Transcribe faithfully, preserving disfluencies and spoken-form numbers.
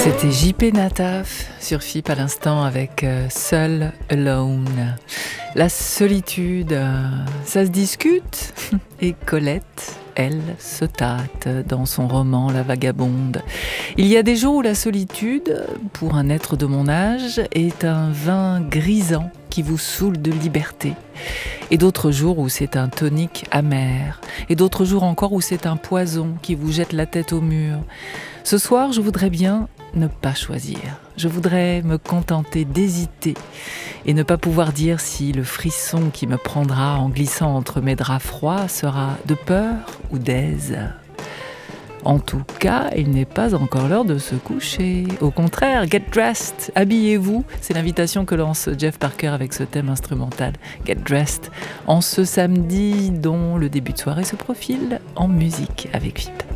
C'était J P Nataf sur F I P à l'instant avec euh, Seul, Alone. La solitude, euh, ça se discute. Et Colette, elle, se tâte dans son roman La Vagabonde. Il y a des jours où la solitude, pour un être de mon âge, est un vin grisant qui vous saoule de liberté. Et d'autres jours où c'est un tonique amer. Et d'autres jours encore où c'est un poison qui vous jette la tête au mur. Ce soir, je voudrais bien ne pas choisir. Je voudrais me contenter d'hésiter et ne pas pouvoir dire si le frisson qui me prendra en glissant entre mes draps froids sera de peur ou d'aise. En tout cas, il n'est pas encore l'heure de se coucher. Au contraire, get dressed, habillez-vous. C'est l'invitation que lance Jeff Parker avec ce thème instrumental, Get dressed, en ce samedi dont le début de soirée se profile en musique avec F I P.